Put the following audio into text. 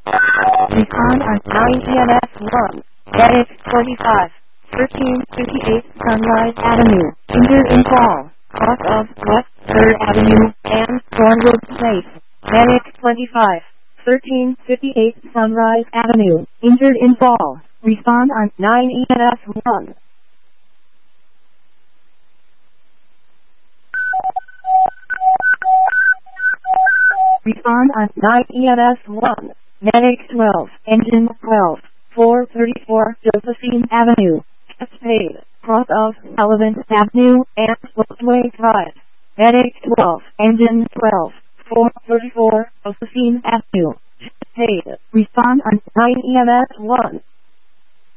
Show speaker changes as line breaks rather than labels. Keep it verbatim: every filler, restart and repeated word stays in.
Recon on nine E M S one. Medic twenty-five. thirteen fifty-eight Sunrise Avenue. Injured in fall. Cross of West third Avenue and Thornwood Place. Medic twenty-five. thirteen fifty-eight Sunrise Avenue. Injured in fall. Respond on nine E M S one. Respond on nine E M S one. Medic twelve. Engine twelve. four thirty-four Josephine Avenue. Cascade. Cross of Sullivan Avenue and Spokesway Drive. Medic twelve. Engine twelve. four thirty-four Josephine Avenue. Cascade. Respond on nine E M S one.